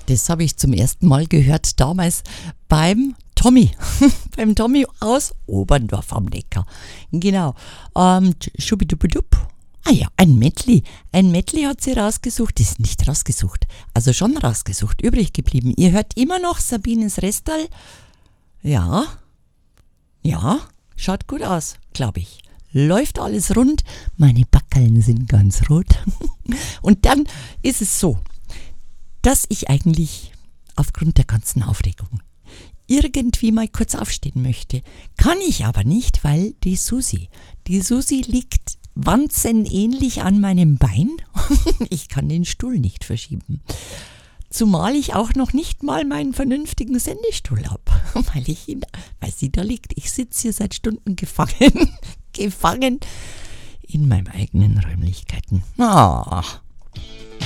Das habe ich zum ersten Mal gehört damals beim Tommy. Beim Tommy aus Oberndorf am Neckar. Genau. Schubidubidup. Ah ja, ein Medley. Ein Medley hat sie rausgesucht. Ist nicht rausgesucht. Also schon rausgesucht. Übrig geblieben. Ihr hört immer noch Sabines Restal. Ja. Ja. Schaut gut aus, glaube ich. Läuft alles rund. Meine Backeln sind ganz rot. Und dann ist es so, dass ich eigentlich aufgrund der ganzen Aufregung irgendwie mal kurz aufstehen möchte. Kann ich aber nicht, weil die Susi liegt wanzenähnlich an meinem Bein. Ich kann den Stuhl nicht verschieben. Zumal ich auch noch nicht mal meinen vernünftigen Sendestuhl habe, weil sie da liegt. Ich sitze hier seit Stunden gefangen in meinen eigenen Räumlichkeiten.